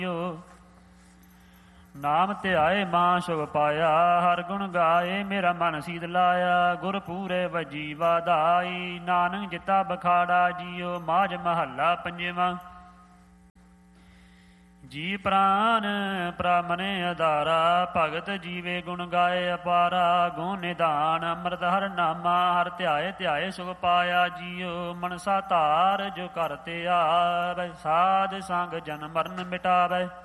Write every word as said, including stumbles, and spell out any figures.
ਨਾਮ ਧਿਆਏ ਮਾਂ ਸ਼ੁਭ ਪਾਇਆ, ਹਰ ਗੁਣ ਗਾਏ ਮੇਰਾ ਮਨ ਸੀਤ ਲਾਇਆ। ਗੁਰ ਪੂਰੇ ਵਜੀ ਵਾਧਾਈ, ਨਾਨਕ ਜਿਤਾ ਬਖਾੜਾ ਜੀਓ। ਮਾਝ ਮਹੱਲਾ ਪੰਜਵਾਂ। ਜੀ ਪ੍ਰਾਨ ਪ੍ਰਾਮਨੇ ਅਧਾਰਾ, ਭਗਤ ਜੀਵੇ ਗੁਣ ਗਾਏ ਅਪਾਰਾ। ਗੁਣ ਨਿਧਾਨ ਅੰਮ੍ਰਿਤ ਹਰ ਨਾਮਾ, ਹਰ ਧਿਆਏ ਧਿਆਏ ਸੁਖ ਪਾਇਆ ਜੀਓ। ਮਨਸਾ ਧਾਰ ਜੋ ਘਰ ਤੇ ਆਵੈ, ਸਾਧ ਸੰਗ ਜਨ ਮਰਨ ਮਿਟਾਵੈ।